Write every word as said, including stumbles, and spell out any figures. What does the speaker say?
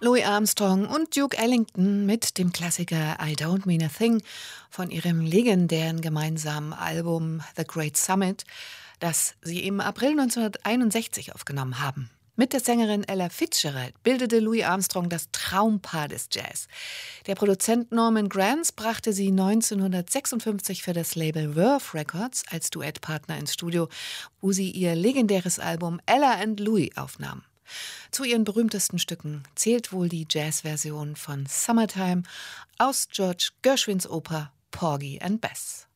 Louis Armstrong und Duke Ellington mit dem Klassiker I Don't Mean a Thing von ihrem legendären gemeinsamen Album The Great Summit, das sie im April neunzehnhunderteinundsechzig aufgenommen haben. Mit der Sängerin Ella Fitzgerald bildete Louis Armstrong das Traumpaar des Jazz. Der Produzent Norman Granz brachte sie neunzehnhundertsechsundfünfzig für das Label Verve Records als Duettpartner ins Studio, wo sie ihr legendäres Album Ella and Louis aufnahmen. Zu ihren berühmtesten Stücken zählt wohl die Jazzversion von Summertime aus George Gershwins Oper Porgy and Bess.